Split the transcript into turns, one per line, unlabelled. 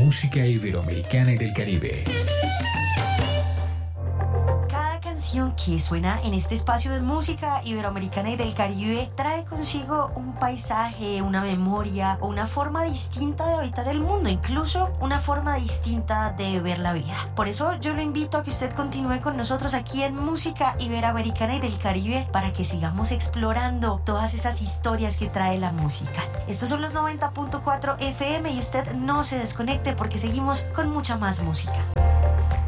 música iberoamericana y del Caribe.
Canción que suena en este espacio de música iberoamericana y del Caribe trae consigo un paisaje, una memoria o una forma distinta de habitar el mundo, incluso una forma distinta de ver la vida. Por eso yo lo invito a que usted continúe con nosotros aquí en Música Iberoamericana y del Caribe para que sigamos explorando todas esas historias que trae la música. Estos son los 90.4 FM y usted no se desconecte porque seguimos con mucha más música.